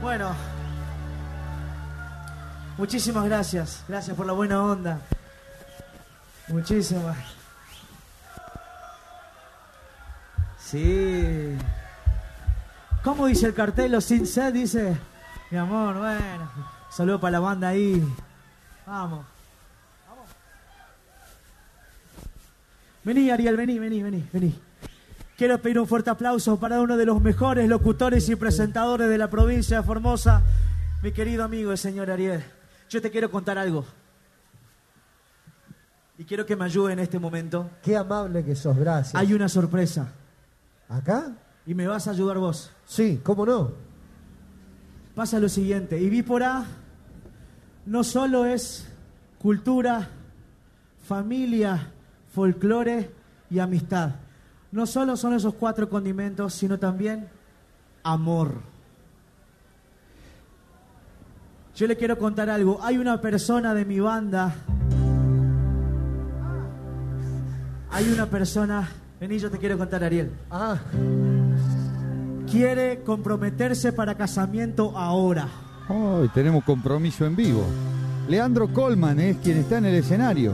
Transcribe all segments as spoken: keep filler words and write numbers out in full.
Bueno, muchísimas gracias. Gracias por la buena onda. Muchísimas. Sí. ¿Cómo dice el cartel? Los Sin Set dice. Mi amor, bueno. Saludo para la banda ahí. Vamos. Vamos. Vení, Ariel, vení, vení, vení, vení. Quiero pedir un fuerte aplauso para uno de los mejores locutores y presentadores de la provincia de Formosa, mi querido amigo, el señor Ariel. Yo te quiero contar algo. Y quiero que me ayude en este momento. Qué amable que sos, gracias. Hay una sorpresa. ¿Acá? Y me vas a ayudar vos. Sí, ¿cómo no? Pasa lo siguiente. Ibípora no solo es cultura, familia, folclore y amistad. No solo son esos cuatro condimentos, sino también amor. Yo le quiero contar algo. Hay una persona de mi banda. Hay una persona... Vení, yo te quiero contar, Ariel. Ah. Quiere comprometerse para casamiento ahora. Hoy tenemos compromiso en vivo. Leandro Colman es quien está en el escenario.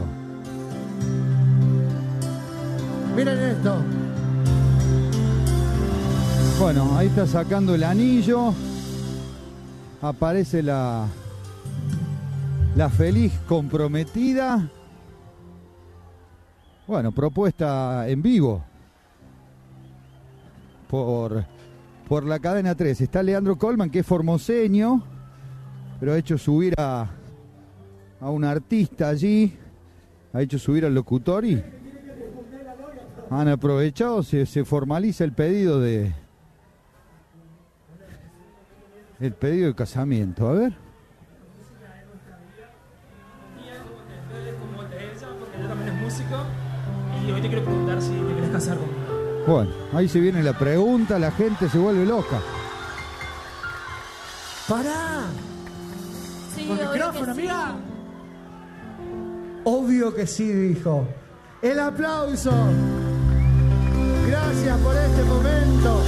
Miren esto. Bueno, ahí está sacando el anillo. Aparece la, la feliz comprometida. Bueno, propuesta en vivo por, por la cadena tres. Está Leandro Colman, que es formoseño, pero ha hecho subir a, a un artista allí. Ha hecho subir al locutor y han aprovechado, se, se formaliza el pedido de... El pedido de casamiento, a ver. Como de ella, porque yo también es músico y hoy te quiero preguntar si te querés casar conmigo. Bueno, ahí se viene la pregunta, la gente se vuelve loca. ¡Pará! Sí, Con obvio micrófono, que sí. amiga. Obvio que sí, dijo. El aplauso. Gracias por este momento.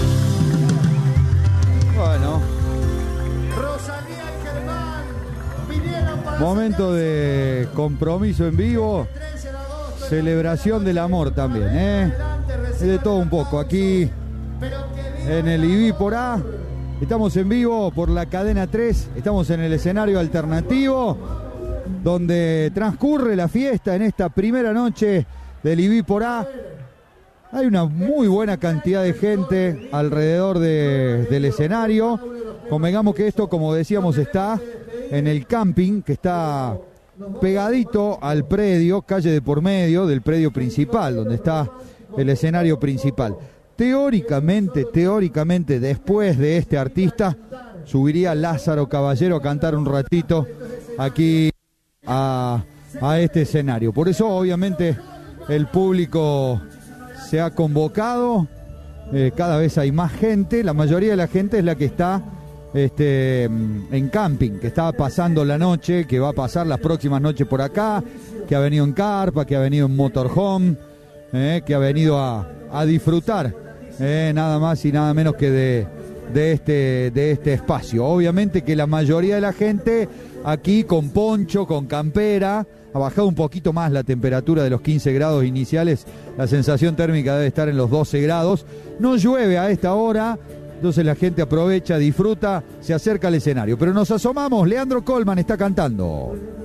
Bueno, Rosalía y Germán vinieron para... momento de compromiso en vivo. Celebración del amor también, ¿eh? Es de todo un poco. Aquí en el Ibípora. Estamos en vivo por la cadena tres. Estamos en el escenario alternativo donde transcurre la fiesta en esta primera noche del Ibípora. Hay una muy buena cantidad de gente alrededor de, del escenario. Convengamos que esto, como decíamos, está en el camping, que está pegadito al predio, calle de por medio del predio principal, donde está el escenario principal. Teóricamente, teóricamente, después de este artista, subiría Lázaro Caballero a cantar un ratito aquí a, a este escenario. Por eso, obviamente, el público se ha convocado, eh, cada vez hay más gente, la mayoría de la gente es la que está este, en camping, que está pasando la noche, que va a pasar las próximas noches por acá, que ha venido en carpa, que ha venido en motorhome, eh, que ha venido a, a disfrutar, eh, nada más y nada menos que de, de, este, de este espacio. Obviamente que la mayoría de la gente aquí con poncho, con campera. Ha bajado un poquito más la temperatura de los quince grados iniciales. La sensación térmica debe estar en los doce grados. No llueve a esta hora, entonces la gente aprovecha, disfruta, se acerca al escenario. Pero nos asomamos, Leandro Colman está cantando.